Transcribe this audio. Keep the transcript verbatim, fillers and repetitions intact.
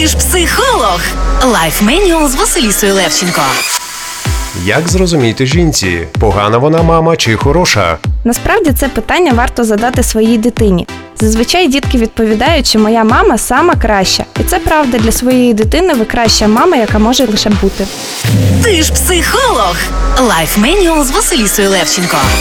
Ти ж психолог. Лайф Менюал з Василісою Левченко. Як зрозуміти жінці, погана вона мама чи хороша? Насправді це питання варто задати своїй дитині. Зазвичай дітки відповідають, що моя мама сама краща. І це правда, для своєї дитини ви краща мама, яка може лише бути. Ти ж психолог. Лайф Менюал з Василісою Левченко.